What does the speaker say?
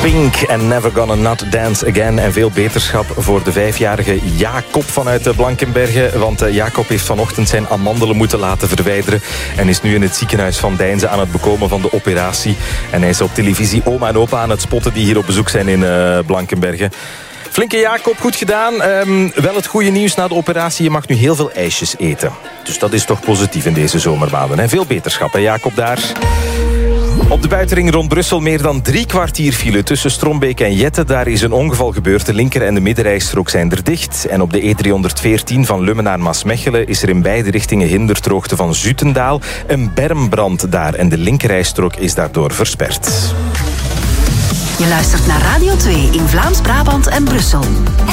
Pink en Never Gonna Not Dance Again. En veel beterschap voor de 5-jarige Jacob vanuit Blankenberge. Want Jacob heeft vanochtend zijn amandelen moeten laten verwijderen. En is nu in het ziekenhuis van Deinze aan het bekomen van de operatie. En hij is op televisie oma en opa aan het spotten die hier op bezoek zijn in Blankenberge. Flinke Jacob, goed gedaan. Wel het goede nieuws na de operatie. Je mag nu heel veel ijsjes eten. Dus dat is toch positief in deze zomermaanden. Hè? Veel beterschap, hè Jacob daar. Op de buitenring rond Brussel meer dan 3 kwartier file tussen Strombeek en Jette. Daar is een ongeval gebeurd. De linker- en de middenrijstrook zijn er dicht. En op de E314 van Lummen naar Maasmechelen is er in beide richtingen hinder ter hoogte van Zutendaal. Een bermbrand daar en de linkerrijstrook is daardoor versperd. Je luistert naar Radio 2 in Vlaams-Brabant en Brussel.